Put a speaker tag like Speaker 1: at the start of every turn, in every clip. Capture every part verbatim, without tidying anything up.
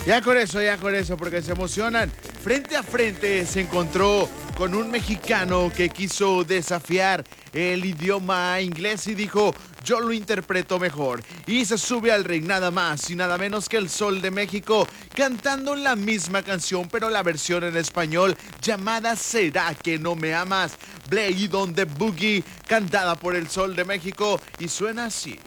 Speaker 1: Ya con eso, ya con eso, porque se emocionan. Frente a frente se encontró con un mexicano que quiso desafiar el idioma inglés y dijo, yo lo interpreto mejor. Y se sube al ring nada más y nada menos que el Sol de México, cantando la misma canción, pero la versión en español, llamada ¿Será que no me amas? Blade on the Boogie, cantada por el Sol de México, y suena así.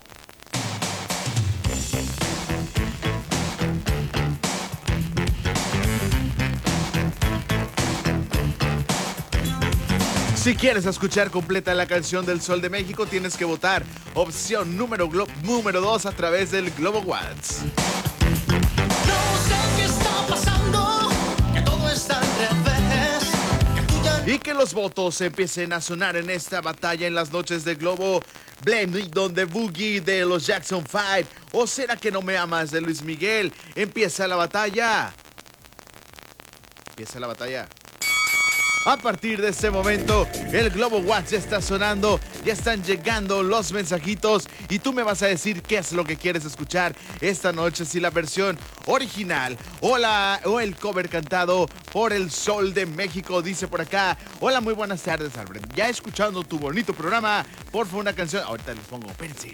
Speaker 1: Si quieres escuchar completa la canción del Sol de México, tienes que votar opción número, número dos a través del Globo Watts.
Speaker 2: No sé qué está pasando, que todo está al revés, que tú ya...
Speaker 1: Y que los votos empiecen a sonar en esta batalla en las noches de Globo. Blade on the Boogie de los Jackson Five. ¿O será que no me amas de Luis Miguel? Empieza la batalla. Empieza la batalla. A partir de este momento, el Globo Watts ya está sonando, ya están llegando los mensajitos y tú me vas a decir qué es lo que quieres escuchar esta noche, si la versión original o, la, o el cover cantado por el Sol de México. Dice por acá, hola, muy buenas tardes, Albert. Ya escuchando tu bonito programa, porfa una canción. Ahorita les pongo, espérense.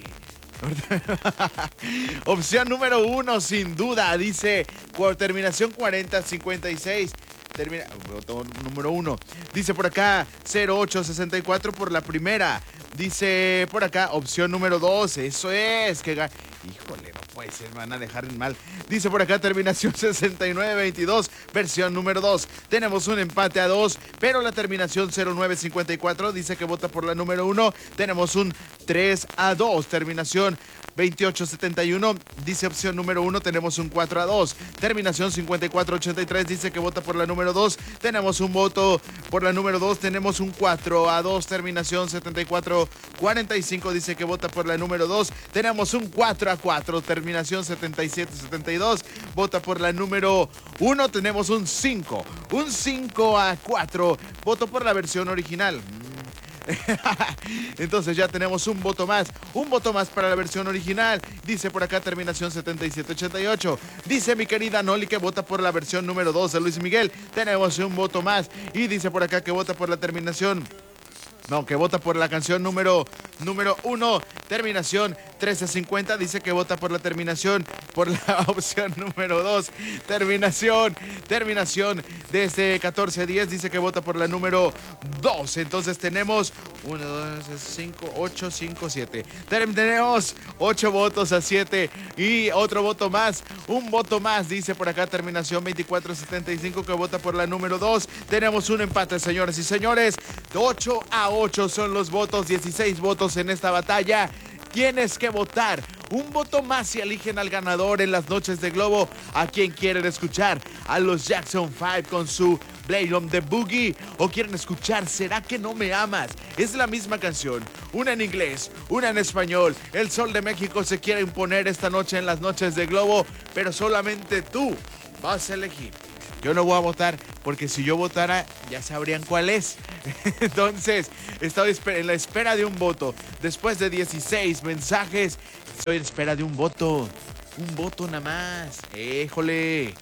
Speaker 1: Opción número uno, sin duda, dice, por terminación cuarenta cincuenta y seis. Termina, voto número uno. Dice por acá cero ocho sesenta y cuatro por la primera. Dice por acá opción número dos. Eso es. Que ga- Híjole, no puede ser, me van a dejar mal. Dice por acá terminación sesenta y nueve veintidós, versión número dos. Tenemos un empate a dos, pero la terminación cero nueve cincuenta y cuatro dice que vota por la número uno. Tenemos un tres a dos, terminación veintiocho setenta y uno, dice opción número uno, tenemos un cuatro a dos. Terminación cincuenta y cuatro ochenta y tres, dice que vota por la número dos. Tenemos un voto por la número dos, tenemos un cuatro a dos. Terminación setenta y cuatro cuarenta y cinco, dice que vota por la número dos. Tenemos un cuatro a cuatro. Terminación setenta y siete setenta y dos, vota por la número uno. Tenemos un cinco, un cinco a cuatro, voto por la versión original. Entonces ya tenemos un voto más, un voto más para la versión original. Dice por acá terminación setenta y siete ochenta y ocho. Dice mi querida Noli que vota por la versión número dos de Luis Miguel. Tenemos un voto más. Y dice por acá que vota por la terminación... No, que vota por la canción número número uno, terminación trece cincuenta, dice que vota por la terminación, por la opción número dos, terminación, terminación desde catorce diez, dice que vota por la número dos. Entonces tenemos uno, dos, cinco, ocho, cinco, siete. Tenemos ocho votos a siete y otro voto más, un voto más, dice por acá terminación veinticuatro setenta y cinco que vota por la número dos. Tenemos un empate, señores y señores, ocho a ocho son los votos, dieciséis votos en esta batalla. Tienes que votar un voto más y eligen al ganador en las noches de Globo. ¿A quién quieren escuchar? ¿A los Jackson Five con su Blade on the Boogie? ¿O quieren escuchar ¿Será que no me amas? Es la misma canción, una en inglés, una en español. El Sol de México se quiere imponer esta noche en las noches de Globo, pero solamente tú vas a elegir. Yo no voy a votar porque si yo votara ya sabrían cuál es. Entonces, estoy en la espera de un voto. Después de dieciséis mensajes, estoy en espera de un voto. Un voto nada más. ¡Híjole!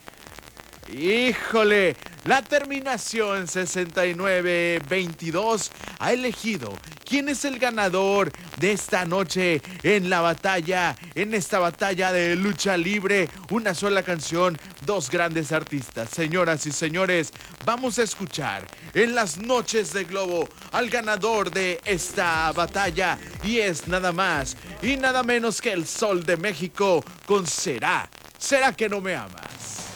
Speaker 1: ¡Híjole! La terminación sesenta y nueve veintidós ha elegido quién es el ganador de esta noche en la batalla, en esta batalla de lucha libre. Una sola canción, dos grandes artistas. Señoras y señores, vamos a escuchar en las noches de Globo al ganador de esta batalla y es nada más y nada menos que el Sol de México con Será, ¿Será que no me amas?